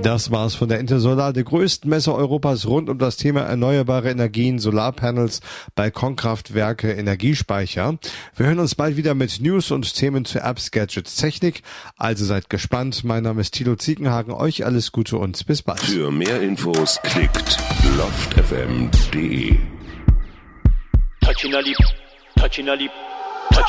Das war's von der Intersolar, der größten Messe Europas rund um das Thema erneuerbare Energien, Solarpanels, Balkonkraftwerke, Energiespeicher. Wir hören uns bald wieder mit News und Themen zu Apps, Gadgets, Technik. Also seid gespannt. Mein Name ist Thilo Ziegenhagen. Euch alles Gute und bis bald. Für mehr Infos klickt loftfm.de. Touching a lip, touching a lip.